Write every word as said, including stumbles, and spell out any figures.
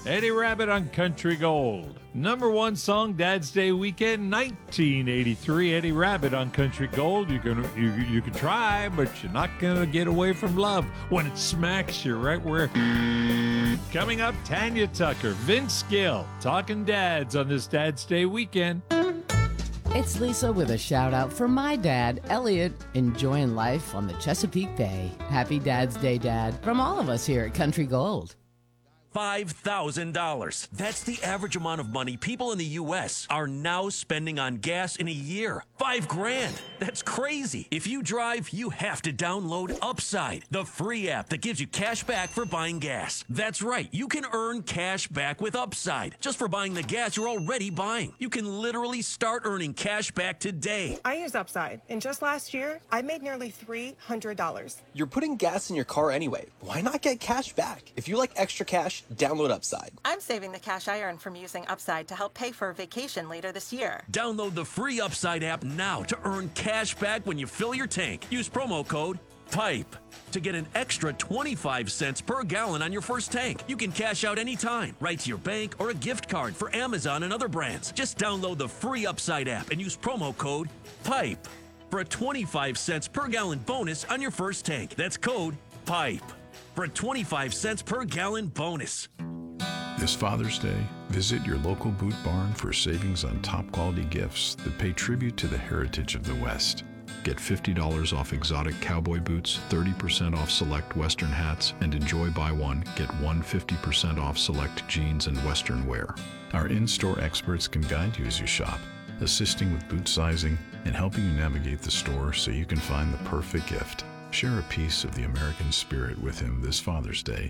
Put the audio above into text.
Eddie Rabbitt on Country Gold. Number one song, Dad's Day weekend, nineteen eighty-three. Eddie Rabbitt on Country Gold. You can you, you can try, but you're not gonna get away from love when it smacks you right where. Coming up, Tanya Tucker, Vince Gill, talking dads on this Dad's Day weekend. It's Lisa with a shout out for my dad, Elliot, enjoying life on the Chesapeake Bay. Happy Dad's Day, Dad, from all of us here at Country Gold. five thousand dollars. That's the average amount of money people in the U S are now spending on gas in a year. Five grand. That's crazy. If you drive, you have to download Upside, the free app that gives you cash back for buying gas. That's right. You can earn cash back with Upside just for buying the gas you're already buying. You can literally start earning cash back today. I use Upside, and just last year, I made nearly three hundred dollars. You're putting gas in your car anyway. Why not get cash back? If you like extra cash, download Upside. I'm saving the cash I earn from using Upside to help pay for a vacation later this year. Download the free Upside app now to earn cash back when you fill your tank. Use promo code PIPE to get an extra twenty-five cents per gallon on your first tank. You can cash out anytime, right to your bank or a gift card for Amazon and other brands. Just download the free Upside app and use promo code PIPE for a twenty-five cents per gallon bonus on your first tank. That's code PIPE for a twenty-five cents per gallon bonus. This Father's Day, visit your local Boot Barn for savings on top quality gifts that pay tribute to the heritage of the West. Get fifty dollars off exotic cowboy boots, thirty percent off select Western hats, and enjoy buy one, get one fifty percent off select jeans and Western wear. Our in-store experts can guide you as you shop, assisting with boot sizing and helping you navigate the store so you can find the perfect gift. Share a piece of the American spirit with him this Father's Day